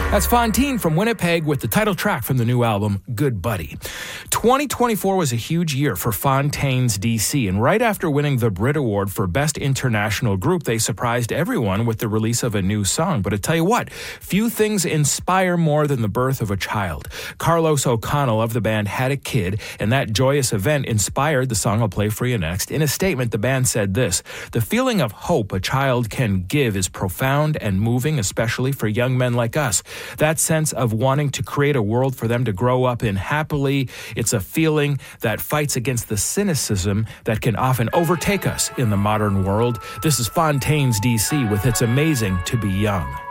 That's Fontaine from Winnipeg with the title track from the new album, Good Buddy. 2024 was a huge year for Fontaine's DC, and right after winning the Brit Award for Best International Group, they surprised everyone with the release of a new song. But I tell you what, few things inspire more than the birth of a child. Carlos O'Connell of the band had a kid, and that joyous event inspired the song I'll play for you next. In a statement, the band said this: "The feeling of hope a child can give is profound and moving, especially for young men like us. That sense of wanting to create a world for them to grow up in happily, it's a feeling that fights against the cynicism that can often overtake us in the modern world." This is Fontaine's DC with It's Amazing to Be Young.